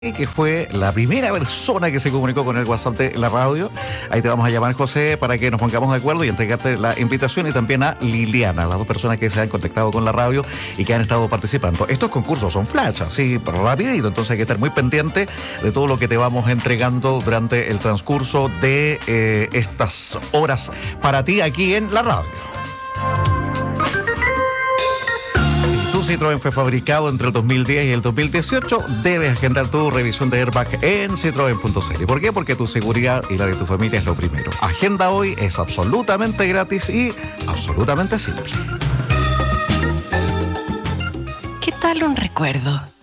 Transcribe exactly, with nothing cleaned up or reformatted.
que fue la primera persona que se comunicó con el WhatsApp de la radio. Ahí te vamos a llamar, José, para que nos pongamos de acuerdo y entregarte la invitación, y también a Liliana, las dos personas que se han contactado con la radio y que han estado participando. Estos concursos son flash, así rapidito, entonces hay que estar muy pendiente de todo lo que te vamos entregando durante el transcurso de eh, estas horas para ti aquí en la radio. Citroën fue fabricado entre el dos mil diez y el dos mil dieciocho, debes agendar tu revisión de airbag en citroen punto c l. ¿Por qué? Porque tu seguridad y la de tu familia es lo primero. Agenda hoy, es absolutamente gratis y absolutamente simple. ¿Qué tal un recuerdo?